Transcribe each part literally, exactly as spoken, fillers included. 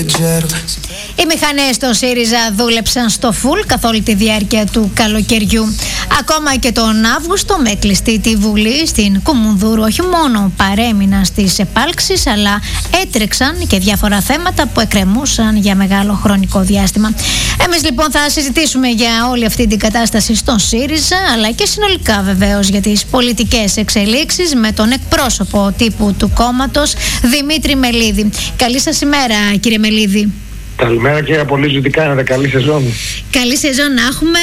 Οι μηχανές στο ΣΥΡΙΖΑ δούλεψαν στο φουλ καθ' όλη τη διάρκεια του καλοκαιριού. Ακόμα και τον Αύγουστο, με κλειστή τη Βουλή στην Κουμουνδούρου, όχι μόνο παρέμειναν στις επάλξεις, αλλά έτρεξαν και διάφορα θέματα που εκκρεμούσαν για μεγάλο χρονικό διάστημα. Εμείς λοιπόν θα συζητήσουμε για όλη αυτή την κατάσταση στον ΣΥΡΙΖΑ, αλλά και συνολικά βεβαίως για τις πολιτικές εξελίξεις, με τον εκπρόσωπο τύπου του κόμματος, Δημήτρη Μελίδη. Καλή σας ημέρα, κύριε Μελίδη. Καλημέρα κύριε Απολύζου, τι κάνετε, καλή σεζόν. Καλή σεζόν να έχουμε.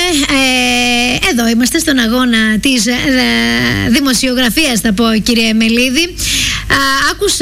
Ε, εδώ είμαστε στον αγώνα της ε, δημοσιογραφίας, θα πω, κύριε Μελίδη. Α, άκουσα,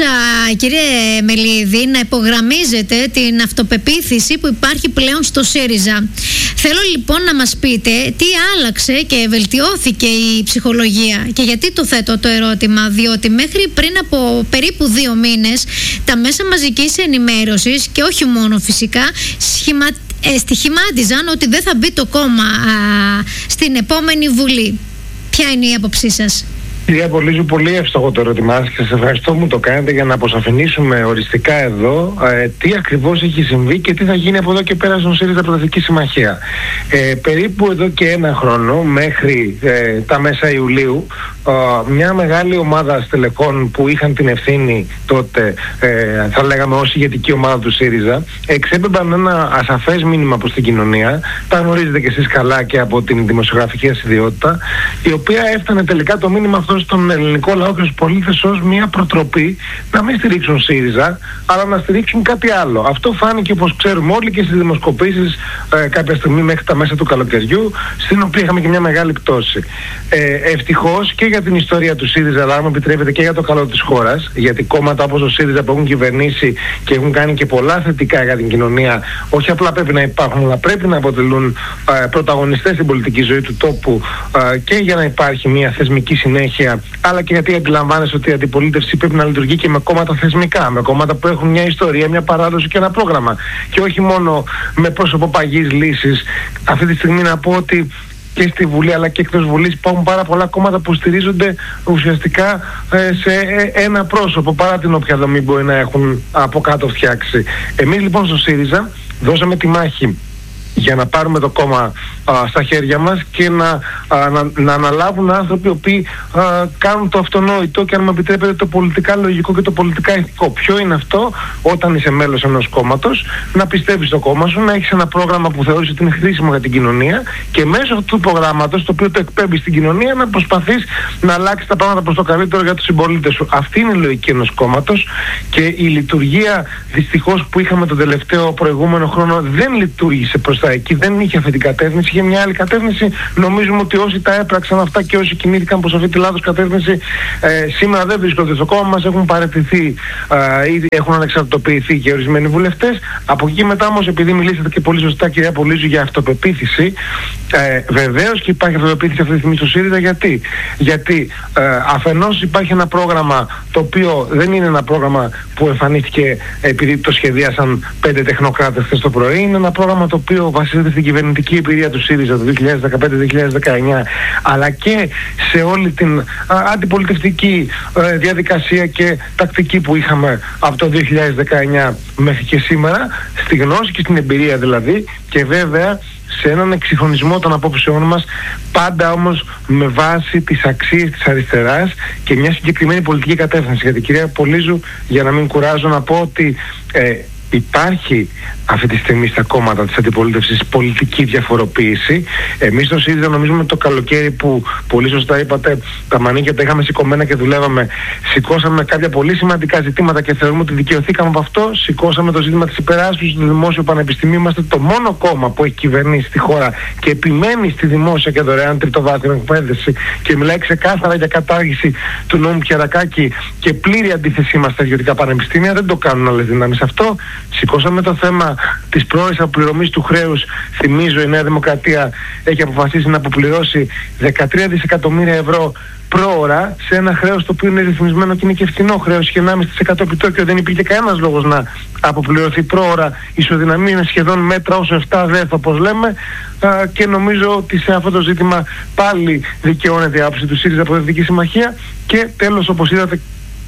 κύριε Μελίδη, να υπογραμμίζετε την αυτοπεποίθηση που υπάρχει πλέον στο ΣΥΡΙΖΑ. Θέλω λοιπόν να μας πείτε τι άλλαξε και βελτιώθηκε η ψυχολογία. Και γιατί το θέτω το ερώτημα? Διότι μέχρι πριν από περίπου δύο μήνες τα μέσα μαζικής ενημέρωσης, και όχι μόνο φυσικά, σχημα... ε, στοιχημάτιζαν ότι δεν θα μπει το κόμμα α, στην επόμενη Βουλή. Ποια είναι η άποψή σας? Κυρία Απολύζου, πολύ εύστοχο το ερώτημά σας και σας ευχαριστώ που μου το κάνετε για να αποσαφηνίσουμε οριστικά εδώ ε, τι ακριβώς έχει συμβεί και τι θα γίνει από εδώ και πέρα στον ΣΥΡΙΖΑ Προοδευτική Συμμαχία. Ε, περίπου εδώ και ένα χρόνο, μέχρι ε, τα μέσα Ιουλίου, ε, μια μεγάλη ομάδα στελεχών που είχαν την ευθύνη τότε, ε, θα λέγαμε ως ηγετική ομάδα του ΣΥΡΙΖΑ, εξέπεμπαν ένα ασαφές μήνυμα προς την κοινωνία. Τα γνωρίζετε κι εσείς καλά και από την δημοσιογραφική σας ιδιότητα, η οποία έφτανε τελικά το μήνυμα αυτό στον ελληνικό λαό και στους πολίτες ως μια προτροπή να μην στηρίξουν ΣΥΡΙΖΑ, αλλά να στηρίξουν κάτι άλλο. Αυτό φάνηκε, όπως ξέρουμε όλοι, και στις δημοσκοπήσεις ε, κάποια στιγμή μέχρι τα μέσα του καλοκαιριού, στην οποία είχαμε και μια μεγάλη πτώση. Ε, ευτυχώς και για την ιστορία του ΣΥΡΙΖΑ, αλλά αν μου επιτρέπετε και για το καλό της χώρας, γιατί κόμματα όπως ο ΣΥΡΙΖΑ που έχουν κυβερνήσει και έχουν κάνει και πολλά θετικά για την κοινωνία, όχι απλά πρέπει να υπάρχουν, αλλά πρέπει να αποτελούν ε, πρωταγωνιστές στην πολιτική ζωή του τόπου, ε, και για να υπάρχει μια θεσμική συνέχεια, αλλά και γιατί αντιλαμβάνεσαι ότι η αντιπολίτευση πρέπει να λειτουργεί και με κόμματα θεσμικά, με κόμματα που έχουν μια ιστορία, μια παράδοση και ένα πρόγραμμα, και όχι μόνο με πρόσωπο παγής λύσης. Αυτή τη στιγμή να πω ότι και στη Βουλή αλλά και εκτός Βουλής υπάρχουν πάρα πολλά κόμματα που στηρίζονται ουσιαστικά ε, σε ένα πρόσωπο, παρά την όποια δομή μπορεί να έχουν από κάτω φτιάξει. Εμείς λοιπόν στο ΣΥΡΙΖΑ δώσαμε τη μάχη για να πάρουμε το κόμμα α, στα χέρια μας και να, α, να, να αναλάβουν άνθρωποι οι οποίοι α, κάνουν το αυτονόητο και, αν μου επιτρέπετε, το πολιτικά λογικό και το πολιτικά ηθικό. Ποιο είναι αυτό? Όταν είσαι μέλος ενός κόμματος, να πιστεύεις στο κόμμα σου, να έχεις ένα πρόγραμμα που θεωρείς ότι είναι χρήσιμο για την κοινωνία και μέσω αυτού του προγράμματος, το οποίο το εκπέμπει στην κοινωνία, να προσπαθείς να αλλάξεις τα πράγματα προς το καλύτερο για τους συμπολίτες σου. Αυτή είναι η λογική ενός κόμματος, και η λειτουργία δυστυχώς που είχαμε τον τελευταίο προηγούμενο χρόνο δεν λειτουργήσε προς τα εκεί, δεν είχε αυτή την κατεύθυνση, είχε μια άλλη κατεύθυνση. Νομίζουμε ότι όσοι τα έπραξαν αυτά και όσοι κινήθηκαν προς αυτή τη λάθος κατεύθυνση ε, σήμερα δεν βρίσκονται στο κόμμα μας, έχουν παραιτηθεί, ε, ήδη έχουν ανεξαρτητοποιηθεί και ορισμένοι βουλευτές. Από εκεί μετά όμως, επειδή μιλήσατε και πολύ σωστά, κυρία Απολύζου, για αυτοπεποίθηση, ε, βεβαίως και υπάρχει αυτοπεποίθηση αυτή τη στιγμή στο ΣΥΡΙΖΑ. Γιατί, γιατί ε, αφενός υπάρχει ένα πρόγραμμα το οποίο δεν είναι ένα πρόγραμμα που εμφανίστηκε επειδή το σχεδίασαν πέντε τεχνοκράτες χθες το πρωί, είναι ένα πρόγραμμα το οποίο βασίζεται στην κυβερνητική εμπειρία του ΣΥΡΙΖΑ το δύο χιλιάδες δεκαπέντε δύο χιλιάδες δεκαεννιά, αλλά και σε όλη την α, αντιπολιτευτική α, διαδικασία και τακτική που είχαμε από το δύο χιλιάδες δεκαεννιά μέχρι και σήμερα, στη γνώση και στην εμπειρία δηλαδή, και βέβαια σε έναν εξυγχρονισμό των απόψεών μας, πάντα όμως με βάση τις αξίες της αριστεράς και μια συγκεκριμένη πολιτική κατεύθυνση. Γιατί, κυρία Απολύζου, για να μην κουράζω, να πω ότι ε, υπάρχει αυτή τη στιγμή στα κόμματα της αντιπολίτευσης πολιτική διαφοροποίηση. Εμείς στο ΣΥΡΙΖΑ νομίζουμε το καλοκαίρι, που πολύ σωστά είπατε, τα μανίκια τα είχαμε σηκωμένα και δουλεύαμε, σηκώσαμε κάποια πολύ σημαντικά ζητήματα και θεωρούμε ότι δικαιωθήκαμε από αυτό. Σηκώσαμε το ζήτημα της υπεράσπισης του Δημόσιου Πανεπιστημίου. Είμαστε το μόνο κόμμα που έχει κυβερνήσει τη χώρα και επιμένει στη δημόσια και δωρεάν τριτοβάθμια εκπαίδευση και μιλάει ξεκάθαρα για κατάργηση του νόμου Κιαρακάκη και πλήρη αντίθεσή μας στα ιδιωτικά πανεπιστήμια. Δεν το κάνουν άλλες δυνάμεις αυτό. Σηκώσαμε το θέμα της πρόορης αποπληρωμής του χρέους. Θυμίζω, η Νέα Δημοκρατία έχει αποφασίσει να αποπληρώσει δεκατρία δισεκατομμύρια ευρώ πρόωρα σε ένα χρέος το οποίο είναι ρυθμισμένο και είναι και φθηνό χρέος, και ενάμιση τοις εκατό επιτόκιο. Δεν υπήρχε κανένας λόγος να αποπληρωθεί πρόωρα. Ισοδυναμεί με σχεδόν μέτρα όσο επτά δευ, όπως λέμε, α, και νομίζω ότι σε αυτό το ζήτημα πάλι δικαιώνεται η άποψη του ΣΥΡΙΖΑ Προοδευτική Συμμαχία. Και τέλος, όπως είδατε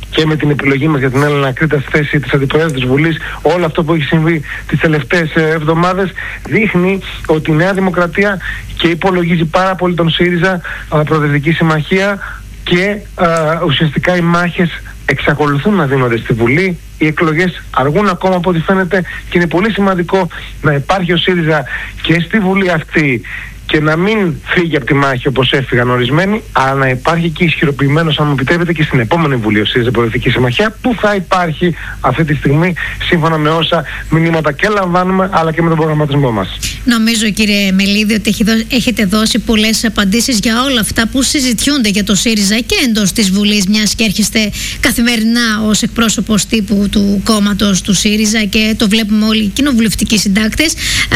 και με την επιλογή μας για την Έλενα Κρήτα στη θέση της Αντιπροέδρου της Βουλής, όλο αυτό που έχει συμβεί τις τελευταίες εβδομάδες δείχνει ότι η Νέα Δημοκρατία και υπολογίζει πάρα πολύ τον ΣΥΡΙΖΑ, Προοδευτική Συμμαχία, και α, ουσιαστικά οι μάχες εξακολουθούν να δίνονται στη Βουλή. Οι εκλογές αργούν ακόμα από ό,τι φαίνεται και είναι πολύ σημαντικό να υπάρχει ο ΣΥΡΙΖΑ και στη Βουλή αυτή και να μην φύγει από τη μάχη όπως έφυγαν ορισμένοι, αλλά να υπάρχει και ισχυροποιημένος, αν μου επιτρέπετε, και στην επόμενη Βουλή ο ΣΥΡΙΖΑ Προοδευτική Συμμαχία, που θα υπάρχει αυτή τη στιγμή σύμφωνα με όσα μηνύματα και λαμβάνουμε, αλλά και με τον προγραμματισμό μας. Νομίζω, κύριε Μελίδη, ότι έχετε δώσει πολλές απαντήσεις για όλα αυτά που συζητιούνται για το ΣΥΡΙΖΑ και εντός της Βουλής, μιας και έρχεστε καθημερινά ως εκπρόσωπος τύπου του κόμματος του ΣΥΡΙΖΑ και το βλέπουμε όλοι οι κοινοβουλευτικοί συντάκτες,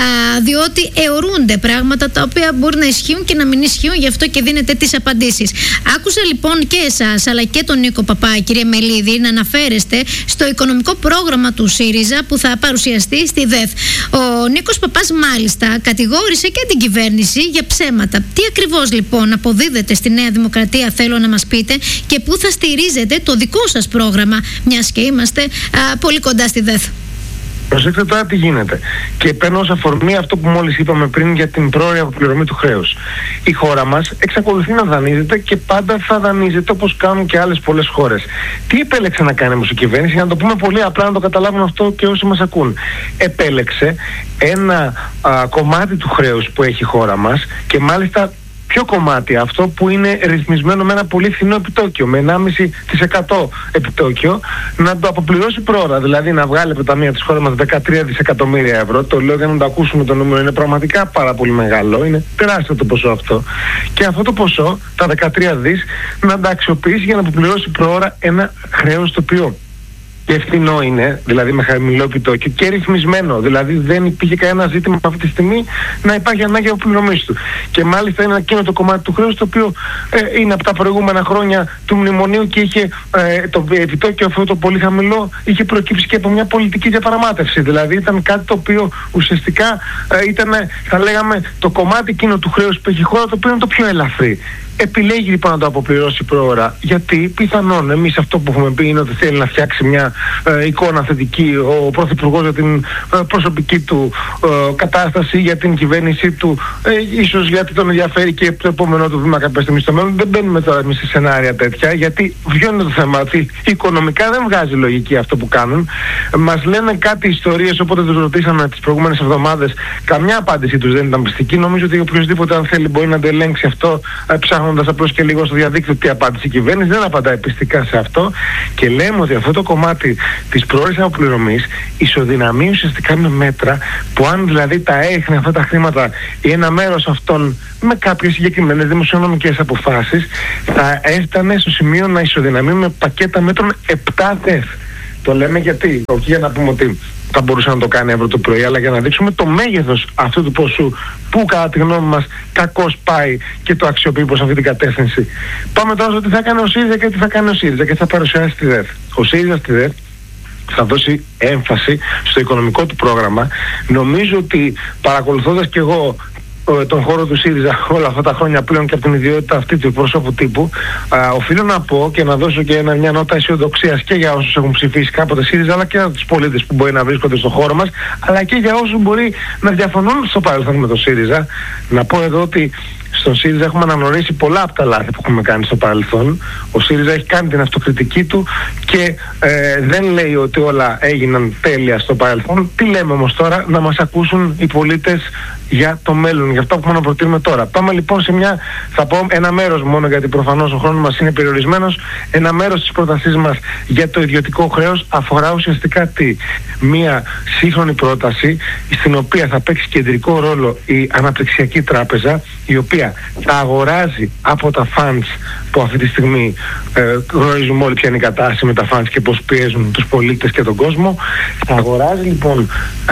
διότι αιωρούνται πράγματα τα οποία μπορεί να ισχύουν και να μην ισχύουν, γι' αυτό και δίνετε τις απαντήσεις. Άκουσα λοιπόν και εσάς αλλά και τον Νίκο Παπά, κύριε Μελίδη, να αναφέρεστε στο οικονομικό πρόγραμμα του ΣΥΡΙΖΑ που θα παρουσιαστεί στη ΔΕΘ. Ο Νίκος Παπάς μάλιστα κατηγόρησε και την κυβέρνηση για ψέματα. Τι ακριβώς λοιπόν αποδίδεται στη Νέα Δημοκρατία, θέλω να μας πείτε, και πού θα στηρίζετε το δικό σας πρόγραμμα, μιας και είμαστε α, πολύ κοντά στη ΔΕΘ. Προσέξτε τώρα τι γίνεται. Και παίρνω ως αφορμή αυτό που μόλις είπαμε πριν για την πρόορια αποπληρωμή του χρέους. Η χώρα μας εξακολουθεί να δανείζεται και πάντα θα δανείζεται, όπως κάνουν και άλλες πολλές χώρες. Τι επέλεξε να κάνει όμως η κυβέρνηση, για να το πούμε πολύ απλά, να το καταλάβουν αυτό και όσοι μας ακούν. Επέλεξε ένα α, κομμάτι του χρέους που έχει η χώρα μας, και μάλιστα ποιο κομμάτι, αυτό που είναι ρυθμισμένο με ένα πολύ φθηνό επιτόκιο, με ενάμιση τοις εκατό επιτόκιο, να το αποπληρώσει πρόωρα. Δηλαδή να βγάλει από τα ταμεία της χώρας μας δεκατρία δισεκατομμύρια ευρώ. Το λέω για να το ακούσουμε το νούμερο, είναι πραγματικά πάρα πολύ μεγάλο, είναι τεράστιο το ποσό αυτό. Και αυτό το ποσό, τα δεκατρία δις, να τα αξιοποιήσει για να αποπληρώσει πρόωρα ένα χρέος το οποίο και φθηνό είναι, δηλαδή με χαμηλό επιτόκιο, και ρυθμισμένο. Δηλαδή δεν υπήρχε κανένα ζήτημα αυτή τη στιγμή να υπάρχει ανάγκη αποπληρωμής του. Και μάλιστα είναι εκείνο το κομμάτι του χρέους το οποίο ε, είναι από τα προηγούμενα χρόνια του μνημονίου και είχε ε, το επιτόκιο αυτό το πολύ χαμηλό, είχε προκύψει και από μια πολιτική διαπραγμάτευση. Δηλαδή ήταν κάτι το οποίο ουσιαστικά ε, ήταν, θα λέγαμε, το κομμάτι εκείνο του χρέους που έχει η χώρα, το οποίο είναι το πιο ελαφρύ. Επιλέγει λοιπόν να το αποπληρώσει πρόωρα, γιατί πιθανόν εμείς αυτό που έχουμε πει είναι ότι θέλει να φτιάξει μια ε, εικόνα θετική ο Πρωθυπουργός για την ε, προσωπική του ε, κατάσταση, για την κυβέρνησή του, ε, ίσως γιατί τον ενδιαφέρει και το επόμενο του βήμα κάποια στιγμή στο μέλλον. Δεν μπαίνουμε τώρα εμείς σε σενάρια τέτοια, γιατί βιώνει το θέμα ότι οικονομικά δεν βγάζει λογική αυτό που κάνουν. Μας λένε κάτι ιστορίες, όποτε τους ρωτήσαμε τις προηγούμενες εβδομάδες, καμιά απάντηση τους δεν ήταν πιστική. Νομίζω ότι οποιοδήποτε, αν θέλει, μπορεί να το ελέγξει αυτό, ε, ψάχνοντας απλώς και λίγο στο διαδίκτυο τι απάντησε η κυβέρνηση. Δεν απαντάει πιστικά σε αυτό, και λέμε ότι αυτό το κομμάτι της πρόορης αποπληρωμής ισοδυναμεί ουσιαστικά με μέτρα που, αν δηλαδή τα έχνε αυτά τα χρήματα ή ένα μέρος αυτών με κάποιες συγκεκριμένες δημοσιονομικές αποφάσεις, θα έφτανε στο σημείο να ισοδυναμεί με πακέτα μέτρων επτά ΔΕΘ. Το λέμε γιατί, όχι για να πούμε ότι θα μπορούσε να το κάνει αύριο το πρωί, αλλά για να δείξουμε το μέγεθος αυτού του ποσού που κατά τη γνώμη μας κακώς πάει και το αξιοποιεί προς αυτή την κατεύθυνση. Πάμε τώρα στο τι θα κάνει ο ΣΥΡΙΖΑ και τι θα κάνει ο ΣΥΡΙΖΑ και θα παρουσιάσει τη ΔΕΘ. Ο ΣΥΡΙΖΑ στη ΔΕΘ θα δώσει έμφαση στο οικονομικό του πρόγραμμα. Νομίζω ότι παρακολουθώντας και εγώ τον χώρο του ΣΥΡΙΖΑ όλα αυτά τα χρόνια πλέον και από την ιδιότητα αυτή του προσώπου τύπου, α, οφείλω να πω και να δώσω και ένα, μια νότα αισιοδοξίας και για όσους έχουν ψηφίσει κάποτε ΣΥΡΙΖΑ, αλλά και για τους πολίτες που μπορεί να βρίσκονται στον χώρο μας, αλλά και για όσους μπορεί να διαφωνούν στο παρελθόν με το ΣΥΡΙΖΑ. Να πω εδώ ότι στον ΣΥΡΙΖΑ έχουμε αναγνωρίσει πολλά από τα λάθη που έχουμε κάνει στο παρελθόν. Ο ΣΥΡΙΖΑ έχει κάνει την αυτοκριτική του και ε, δεν λέει ότι όλα έγιναν τέλεια στο παρελθόν. Τι λέμε όμως τώρα? Να μας ακούσουν οι πολίτες για το μέλλον, για αυτό που έχουμε να προτείνουμε τώρα. Πάμε λοιπόν σε μια, θα πω ένα μέρος μόνο, γιατί προφανώς ο χρόνος μας είναι περιορισμένος. Ένα μέρος της πρότασής μας για το ιδιωτικό χρέος αφορά ουσιαστικά τι? Μια σύγχρονη πρόταση στην οποία θα παίξει κεντρικό ρόλο η Αναπτυξιακή Τράπεζα, η οποία θα αγοράζει από τα funds που αυτή τη στιγμή ε, γνωρίζουμε όλοι ποια είναι η κατάσταση με τα funds και πώς πιέζουν τους πολίτες και τον κόσμο. Θα αγοράζει λοιπόν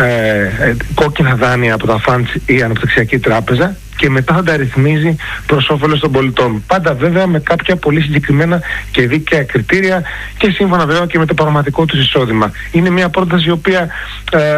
ε, ε, κόκκινα δάνεια από τα funds η Αναπτυξιακή Τράπεζα και μετά θα τα ρυθμίζει προς όφελος των πολιτών. Πάντα βέβαια με κάποια πολύ συγκεκριμένα και δίκαια κριτήρια και σύμφωνα βέβαια και με το πραγματικό τους εισόδημα. Είναι μια πρόταση η οποία ε,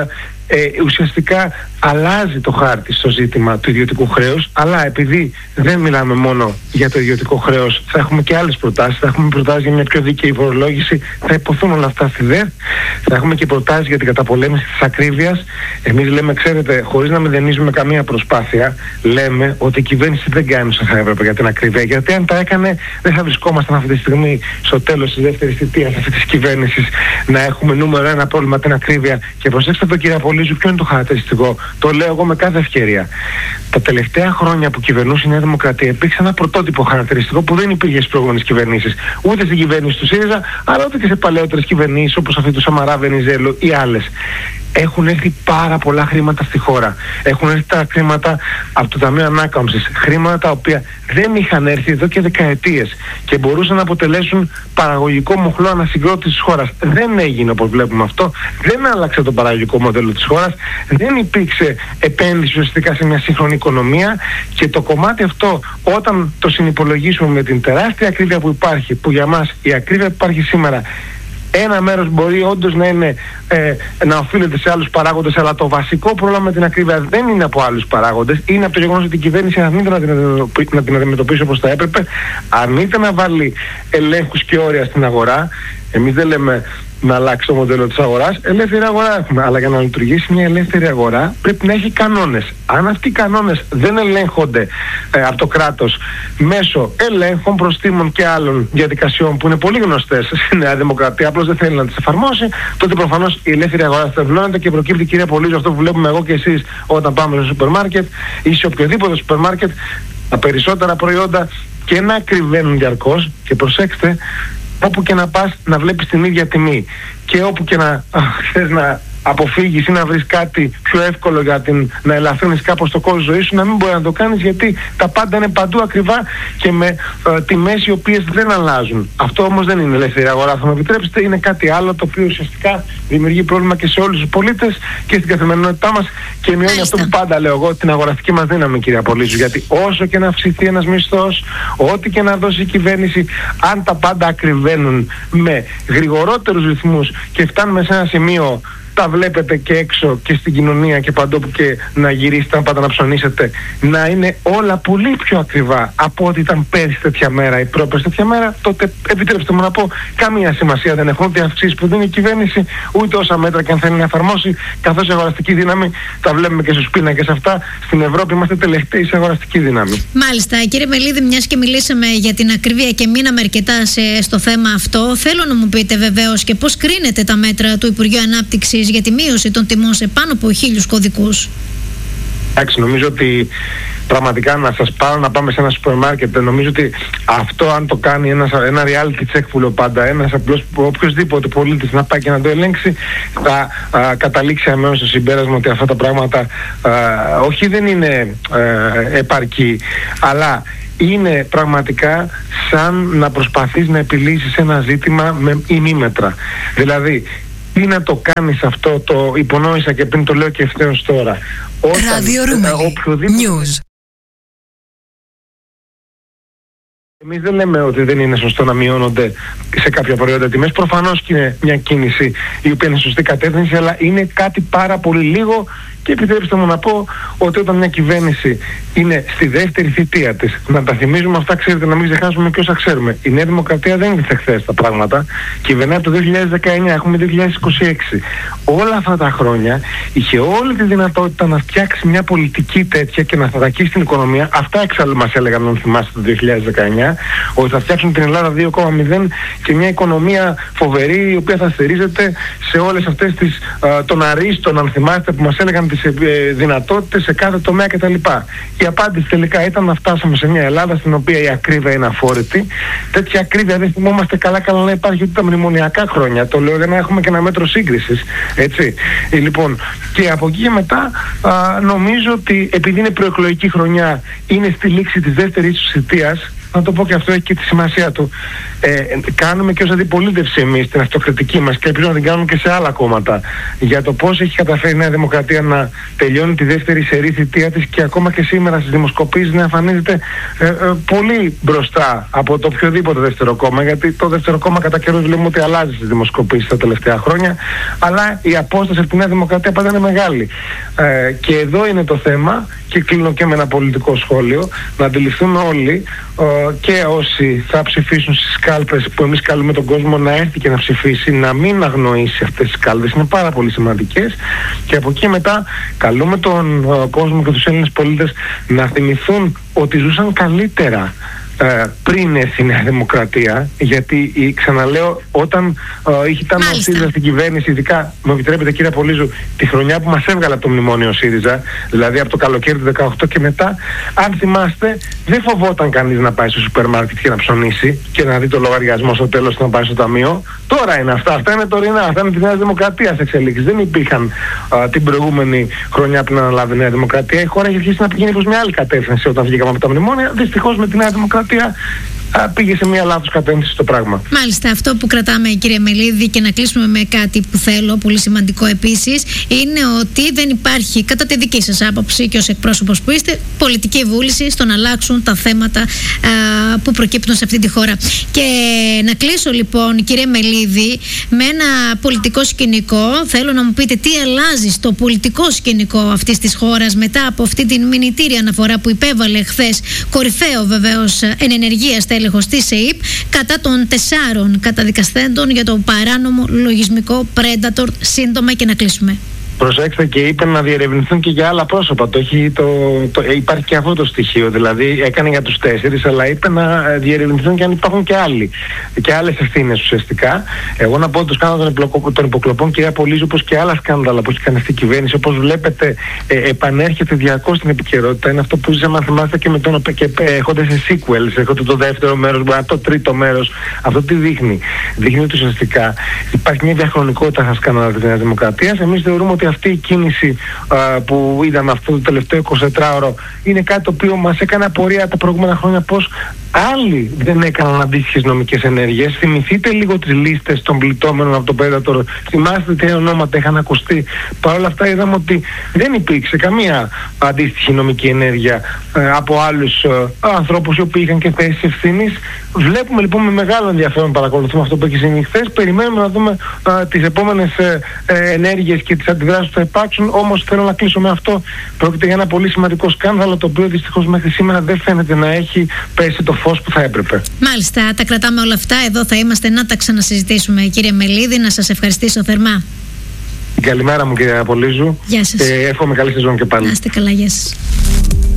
ε, ουσιαστικά αλλάζει το χάρτη στο ζήτημα του ιδιωτικού χρέους, αλλά επειδή δεν μιλάμε μόνο για το ιδιωτικό χρέος, θα έχουμε και άλλες προτάσεις. Θα έχουμε προτάσεις για μια πιο δίκαιη φορολόγηση, θα υποθούν όλα αυτά στη ΔΕΘ. Θα έχουμε και προτάσεις για την καταπολέμηση της ακρίβειας. Εμείς λέμε, ξέρετε, χωρίς να μηδενίζουμε καμία προσπάθεια, λέμε ότι η κυβέρνηση δεν κάνει όσα θα έπρεπε για την ακρίβεια. Γιατί αν τα έκανε, δεν θα βρισκόμασταν αυτή τη στιγμή στο τέλος της δεύτερης θητείας αυτής της κυβέρνησης να έχουμε νούμερο ένα πρόβλημα την ακρίβεια. Και προσέξτε το, κύριε Απολύζου, ποιο είναι το χαρακτηριστικό. Το λέω εγώ με κάθε ευκαιρία. Τα τελευταία χρόνια που κυβερνούσε η Νέα Δημοκρατία υπήρξε ένα πρωτότυπο χαρακτηριστικό που δεν υπήρχε στις προηγούμενες κυβερνήσεις. Ούτε στην κυβέρνηση του ΣΥΡΙΖΑ, αλλά ούτε και σε παλαιότερες κυβερνήσεις όπως αυτή του Σαμαρά, Βενιζέλου ή άλλες. Έχουν έρθει πάρα πολλά χρήματα στη χώρα. Έχουν έρθει τα χρήματα από το Ταμείο Ανάκαμψης. Χρήματα τα οποία δεν είχαν έρθει εδώ και δεκαετίες και μπορούσαν να αποτελέσουν παραγωγικό μοχλό ανασυγκρότησης της χώρας. Δεν έγινε, όπως βλέπουμε αυτό. Δεν άλλαξε το παραγωγικό μοντέλο της χώρας. Δεν υπήρξε επένδυση ουσιαστικά σε μια σύγχρονη οικονομία. Και το κομμάτι αυτό, όταν το συνυπολογίσουμε με την τεράστια ακρίβεια που υπάρχει, που για μας η ακρίβεια που υπάρχει σήμερα, ένα μέρος μπορεί όντως να, είναι, ε, να οφείλεται σε άλλους παράγοντες, αλλά το βασικό πρόβλημα με την ακρίβεια δεν είναι από άλλους παράγοντες. Είναι από το γεγονός ότι η κυβέρνηση αρνείται να την, να την αντιμετωπίσει όπως θα έπρεπε, αρνείται να βάλει ελέγχους και όρια στην αγορά. Εμείς δεν λέμε να αλλάξει το μοντέλο της αγοράς. Ελεύθερη αγορά έχουμε. Αλλά για να λειτουργήσει μια ελεύθερη αγορά πρέπει να έχει κανόνες. Αν αυτοί οι κανόνες δεν ελέγχονται ε, από το κράτος μέσω ελέγχων, προστίμων και άλλων διαδικασιών που είναι πολύ γνωστές στη Νέα Δημοκρατία, απλώς δεν θέλει να τις εφαρμόσει, τότε προφανώς η ελεύθερη αγορά θα ευλώνεται και προκύπτει, κυρία Πολύζου, αυτό που βλέπουμε εγώ και εσείς όταν πάμε στο σούπερ μάρκετ ή σε οποιοδήποτε σούπερ μάρκετ, τα περισσότερα προϊόντα και να ακριβένουν διαρκώς. Και προσέξτε, όπου και να πας να βλέπεις την ίδια τιμή και όπου και να θες να αποφύγεις ή να βρεις κάτι πιο εύκολο για την, να ελαφρύνεις κάπως το κόστος ζωής σου, να μην μπορεί να το κάνεις, γιατί τα πάντα είναι παντού ακριβά και με ε, τιμές οι οποίες δεν αλλάζουν. Αυτό όμως δεν είναι ελεύθερη αγορά, θα μου επιτρέψετε, είναι κάτι άλλο το οποίο ουσιαστικά δημιουργεί πρόβλημα και σε όλους τους πολίτες και στην καθημερινότητά μας και μειώνει αυτό που πάντα λέω εγώ, την αγοραστική μας δύναμη, κυρία Πολύζου. Γιατί όσο και να αυξηθεί ένας μισθός, ό,τι και να δώσει η κυβέρνηση, αν τα πάντα ακριβένουν με γρηγορότερους ρυθμούς και φτάνουμε σε ένα σημείο, τα βλέπετε και έξω και στην κοινωνία και παντού που και να γυρίσετε, να πάτε να ψωνίσετε, να είναι όλα πολύ πιο ακριβά από ό,τι ήταν πέρυσι τέτοια μέρα ή πρόπερσι τέτοια μέρα, τότε επιτρέψτε μου να πω, καμία σημασία δεν έχουν ούτε αυξήσεις που δίνει η κυβέρνηση, ούτε όσα μέτρα και αν θέλει να εφαρμόσει, καθώς η αγοραστική δύναμη, τα βλέπουμε και στους πίνακες αυτά, στην Ευρώπη είμαστε τελευταίοι σε αγοραστική δύναμη. Μάλιστα, κύριε Μελίδη, μιας και μιλήσαμε για την ακρίβεια και μείναμε αρκετά σε, στο θέμα αυτό, θέλω να μου πείτε βεβαίως και πώς κρίνετε τα μέτρα του Υπουργείου Ανάπτυξης για τη μείωση των τιμών σε πάνω από χίλιους κωδικούς. Εντάξει, νομίζω ότι πραγματικά να σας πάρω να πάμε σε ένα σούπερ μάρκετ, νομίζω ότι αυτό αν το κάνει ένας, ένα reality check που λέω πάντα, ένας απλός οποιοσδήποτε πολίτης να πάει και να το ελέγξει, θα α, καταλήξει αμέσως στο συμπέρασμα ότι αυτά τα πράγματα α, όχι δεν είναι α, επαρκή, αλλά είναι πραγματικά σαν να προσπαθείς να επιλύσεις ένα ζήτημα με ημίμετρα. Δηλαδή, τι να το κάνεις αυτό, το υπονόησα και πριν, το λέω και ευθέως τώρα. Ράδιο Ρούμελη, News. Εμείς δεν λέμε ότι δεν είναι σωστό να μειώνονται σε κάποια προϊόντα τιμές. Προφανώς και είναι μια κίνηση η οποία είναι σωστή κατεύθυνση, αλλά είναι κάτι πάρα πολύ λίγο. Και επιτρέψτε μου να πω ότι όταν μια κυβέρνηση είναι στη δεύτερη θητεία της, να τα θυμίζουμε αυτά, ξέρετε, να μην ξεχάσουμε και όσα ξέρουμε. Η Νέα Δημοκρατία δεν ήρθε χθες τα πράγματα. Κυβερνάει από το δύο χιλιάδες δεκαεννιά, έχουμε δύο χιλιάδες είκοσι έξι. Όλα αυτά τα χρόνια είχε όλη τη δυνατότητα να φτιάξει μια πολιτική τέτοια και να θωρακίσει την οικονομία. Αυτά εξάλλου μας έλεγαν, αν θυμάστε, το δύο χιλιάδες δεκαεννιά, ότι θα φτιάξουν την Ελλάδα δύο κόμμα μηδέν και μια οικονομία φοβερή, η οποία θα στηρίζεται σε όλες αυτές τις α, των αρίστων, αν θυμάστε, που μας έλεγαν τις ε, δυνατότητες σε κάθε τομέα κτλ. Η απάντηση τελικά ήταν να φτάσουμε σε μια Ελλάδα στην οποία η ακρίβεια είναι αφόρητη. Τέτοια ακρίβεια δεν θυμόμαστε καλά καλά να υπάρχει ούτε τα μνημονιακά χρόνια. Το λέω για να έχουμε και ένα μέτρο σύγκρισης. Έτσι. Ε, λοιπόν, και από εκεί και μετά α, νομίζω ότι επειδή είναι προεκλογική χρονιά, είναι στη λήξη της δεύτερης θητείας, να το πω και αυτό έχει και τη σημασία του. Ε, κάνουμε και ως αντιπολίτευση εμείς την αυτοκριτική μας και ελπίζω να την κάνουμε και σε άλλα κόμματα για το πώς έχει καταφέρει η Νέα Δημοκρατία να τελειώνει τη δεύτερη σερή θητεία της και ακόμα και σήμερα στις δημοσκοπήσεις να εμφανίζεται ε, ε, πολύ μπροστά από το οποιοδήποτε δεύτερο κόμμα, γιατί το δεύτερο κόμμα κατά καιρούς βλέπουμε ότι αλλάζει στις δημοσκοπήσεις τα τελευταία χρόνια, αλλά η απόσταση από τη Νέα Δημοκρατία πάντα είναι μεγάλη. Ε, και εδώ είναι το θέμα, και κλείνω και με ένα πολιτικό σχόλιο, να αντιληφθούμε όλοι ε, και όσοι θα ψηφίσουν στις κάλπες που εμείς καλούμε τον κόσμο να έρθει και να ψηφίσει, να μην αγνοήσει αυτές τις κάλπες, είναι πάρα πολύ σημαντικές, και από εκεί μετά καλούμε τον ε, κόσμο και τους Έλληνες πολίτες να θυμηθούν ότι ζούσαν καλύτερα Uh, πριν έρθει η Νέα Δημοκρατία, γιατί η, ξαναλέω, όταν uh, ήταν ο ΣΥΡΙΖΑ στην κυβέρνηση, ειδικά, μου επιτρέπετε κύριε Πολύζου, τη χρονιά που μας έβγαλε από το μνημόνιο ο ΣΥΡΙΖΑ, δηλαδή από το καλοκαίρι του δεκαοκτώ και μετά, αν θυμάστε, δεν φοβόταν κανείς να πάει στο σούπερ μάρκετ και να ψωνίσει και να δει το λογαριασμό στο τέλος να πάει στο ταμείο. Τώρα είναι αυτά, αυτά είναι τωρινά, αυτά είναι τη Νέα Δημοκρατία εξελίξεις. Δεν υπήρχαν uh, την προηγούμενη χρονιά που αναλάβει η Νέα Δημοκρατία. Η χώρα έχει αρχίσει να πηγαίνει προς μια άλλη κατεύθυνση όταν βγήκαμε από τα μνημόνια. Δυστυχώς με τη Νέα Δημοκρατία πήγε σε μια λάθος κατεύθυνση το πράγμα. Μάλιστα, αυτό που κρατάμε κύριε Μελίδη, και να κλείσουμε με κάτι που θέλω, πολύ σημαντικό επίσης, είναι ότι δεν υπάρχει, κατά τη δική σας άποψη και ως εκπρόσωπος που είστε, πολιτική βούληση στο να αλλάξουν τα θέματα α, που προκύπτουν σε αυτή τη χώρα. Και να κλείσω λοιπόν κύριε Μελίδη με ένα πολιτικό σκηνικό. Θέλω να μου πείτε τι αλλάζει στο πολιτικό σκηνικό αυτής της χώρας μετά από αυτή την μηνυτήρια αναφορά που υπέβαλε χθες κορυφαίο βεβαίως εν ενεργεία στέλεχος της ΕΥΠ κατά των τεσσάρων καταδικαστέντων για το παράνομο λογισμικό Predator. Σύντομα και να κλείσουμε. Προσέξτε, και είπε να διερευνηθούν και για άλλα πρόσωπα. Το έχει, το, το, υπάρχει και αυτό το στοιχείο. Δηλαδή έκανε για τους τέσσερις, αλλά είπε να διερευνηθούν και αν υπάρχουν και άλλοι. Και άλλες ευθύνες ουσιαστικά. Εγώ να πω ότι το σκάνδαλο των υποκλοπών, κυρία Πολύζου, όπως και άλλα σκάνδαλα που έχει κάνει αυτή η κυβέρνηση, όπως βλέπετε, ε, επανέρχεται διαρκώς στην επικαιρότητα. Είναι αυτό που ζήσαμε, αν θυμάστε, και με τον και έχονται σε sequels. Έχονται το δεύτερο μέρος, μπορεί να το τρίτο μέρος. Αυτό τι δείχνει. Δείχνει ότι ουσιαστικά υπάρχει μια διαχρονικότητα στα σκάνδαλα της Νέας Δημοκρατίας. Εμείς θεωρούμε ότι αυτή η κίνηση α, που είδαμε αυτό το τελευταίο εικοσιτετράωρο είναι κάτι το οποίο μας έκανε απορία τα προηγούμενα χρόνια, πως άλλοι δεν έκαναν αντίστοιχες νομικές ενέργειες. Θυμηθείτε λίγο τις λίστες των πληττόμενων από το Predator. Θυμάστε τι ονόματα είχαν ακουστεί. Παρ' όλα αυτά είδαμε ότι δεν υπήρξε καμία αντίστοιχη νομική ενέργεια ε, από άλλους ε, ανθρώπους οι οποίοι είχαν και θέσεις ευθύνης. Βλέπουμε λοιπόν με μεγάλο ενδιαφέρον, παρακολουθούμε αυτό που έχει συμβεί χθες. Περιμένουμε να δούμε ε, τις επόμενες ε, ε, ενέργειες και τις αντιδράσεις που θα υπάρξουν. Όμως θέλω να κλείσω με αυτό. Πρόκειται για ένα πολύ σημαντικό σκάνδαλο, το οποίο δυστυχώς μέχρι σήμερα δεν φαίνεται να έχει πέσει το φως που θα έπρεπε. Μάλιστα, τα κρατάμε όλα αυτά. Εδώ θα είμαστε να τα ξανασυζητήσουμε, κύριε Μελίδη. Να σας ευχαριστήσω θερμά. Καλημέρα μου, κύριε Πολύζου. Γεια σας. Ε, εύχομαι καλή σεζόν και πάλι. Να είστε καλά, γεια σας.